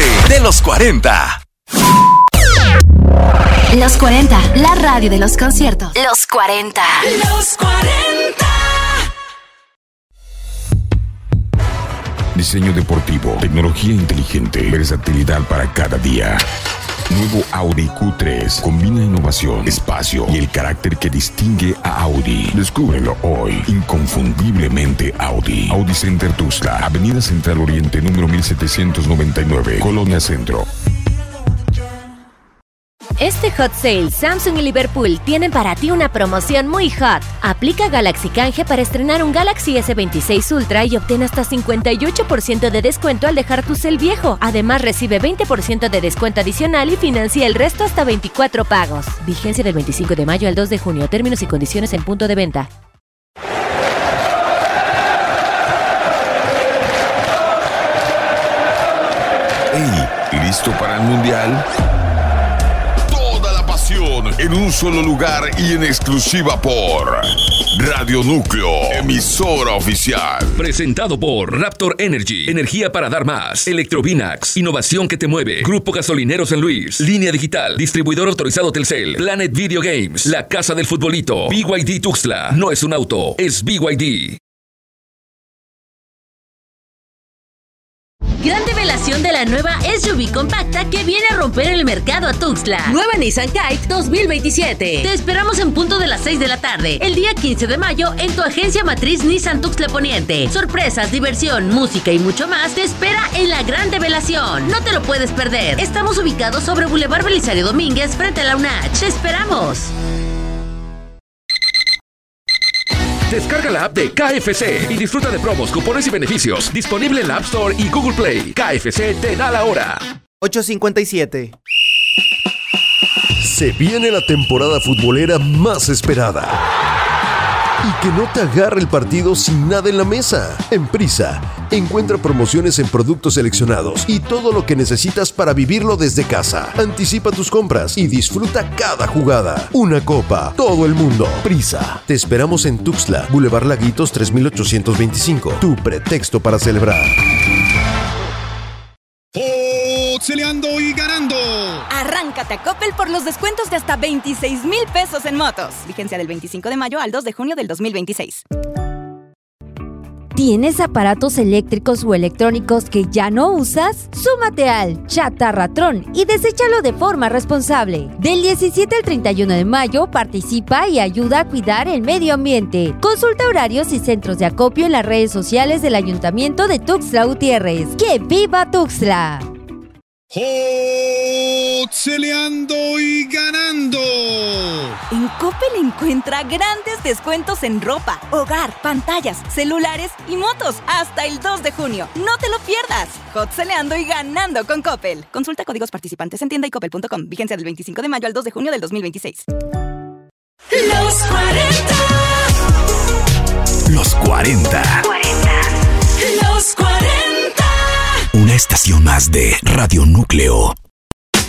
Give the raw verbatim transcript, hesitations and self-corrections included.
parte de los cuarenta. Los cuarenta, la radio de los conciertos. Los cuarenta. Los cuarenta. Diseño deportivo, tecnología inteligente, versatilidad para cada día. Nuevo Audi Q tres combina innovación, espacio y el carácter que distingue a Audi. Descúbrelo hoy. Inconfundiblemente Audi. Audi Center Tuxtla, Avenida Central Oriente, número mil setecientos noventa y nueve, Colonia Centro. Este Hot Sale, Samsung y Liverpool tienen para ti una promoción muy hot. Aplica Galaxy Canje para estrenar un Galaxy S veintiséis Ultra y obtén hasta cincuenta y ocho por ciento de descuento al dejar tu cel viejo. Además, recibe veinte por ciento de descuento adicional y financia el resto hasta veinticuatro pagos. Vigencia del veinticinco de mayo al dos de junio. Términos y condiciones en punto de venta. Hey, ¿listo para el Mundial? En un solo lugar y en exclusiva por Radio Núcleo, emisora oficial. Presentado por Raptor Energy, energía para dar más. Electrovinax, innovación que te mueve. Grupo Gasolinero San Luis, Línea Digital, distribuidor autorizado Telcel. Planet Video Games, la casa del futbolito. B Y D Tuxtla, no es un auto, es B Y D. Gran revelación de la nueva S U V compacta que viene a romper el mercado a Tuxtla. Nueva Nissan Kite dos mil veintisiete. Te esperamos en punto de las seis de la tarde, el día quince de mayo, en tu agencia matriz Nissan Tuxtla Poniente. Sorpresas, diversión, música y mucho más te espera en la gran revelación. No te lo puedes perder. Estamos ubicados sobre Boulevard Belisario Domínguez, frente a la U N A C. ¡Te esperamos! Descarga la app de K F C y disfruta de promos, cupones y beneficios. Disponible en la App Store y Google Play. K F C te da la hora. ocho cincuenta y siete. Se viene la temporada futbolera más esperada. Y que no te agarre el partido sin nada en la mesa. En Prisa, encuentra promociones en productos seleccionados y todo lo que necesitas para vivirlo desde casa. Anticipa tus compras y disfruta cada jugada. Una copa, todo el mundo. Prisa. Te esperamos en Tuxtla, Boulevard Laguitos tres mil ochocientos veinticinco. Tu pretexto para celebrar. Celeando y ganando. Arráncate a Coppel por los descuentos de hasta veintiséis mil pesos en motos. Vigencia del veinticinco de mayo al dos de junio del dos mil veintiséis. ¿Tienes aparatos eléctricos o electrónicos que ya no usas? Súmate al Chatarratrón y deséchalo de forma responsable. Del diecisiete al treinta y uno de mayo participa y ayuda a cuidar el medio ambiente. Consulta horarios y centros de acopio en las redes sociales del Ayuntamiento de Tuxtla Gutiérrez. ¡Que viva Tuxtla! Celeando y ganando. En Coppel encuentra grandes descuentos en ropa, hogar, pantallas, celulares y motos hasta el dos de junio. No te lo pierdas. Hot celeando y ganando con Coppel. Consulta códigos participantes en tienda y coppel punto com. Vigencia del veinticinco de mayo al dos de junio del dos mil veintiséis. Los cuarenta. Los cuarenta. Los cuarenta. Una estación más de Radio Núcleo.